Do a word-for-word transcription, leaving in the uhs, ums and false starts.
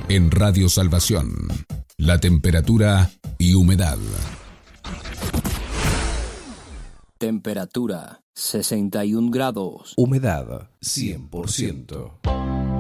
En Radio Salvación, la temperatura y humedad. Temperatura sesenta y un grados. Humedad cien por ciento.